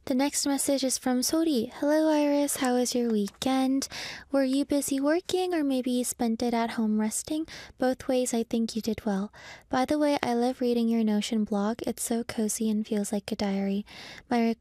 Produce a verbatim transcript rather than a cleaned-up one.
The next message is from Sori. Hello, Iris. How was your weekend? Were you busy working or maybe you spent it at home resting? Both ways, I think you did well. By the way, I love reading your Notion blog. It's so cozy and feels like a diary. My